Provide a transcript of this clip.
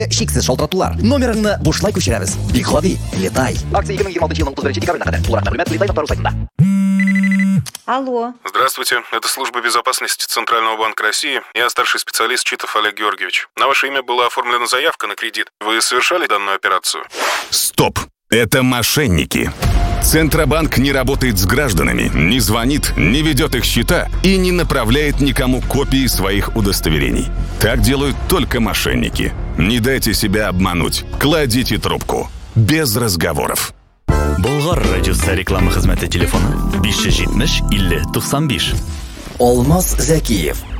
Шиксез шалтыратулар. Номерыңны бушлай күчерәбез. Бик гади. Летай. Акция 2026 елның 31 декабрена кадәр. Тулырак мәгълүмат Летай.ру сайтында. Алло. Здравствуйте, это служба безопасности Центрального банка России. Я старший специалист Читов Олег Георгиевич. На ваше имя была оформлена заявка на кредит. Вы совершали данную операцию? Стоп! Это мошенники. Центробанк не работает с гражданами, не звонит, не ведет их счета и не направляет никому копии своих удостоверений. Так делают только мошенники. Не дайте себя обмануть. Кладите трубку. Без разговоров. Болгар радиосы реклама хезмәте телефоны 570 50 95. Алмаз Зәкиев.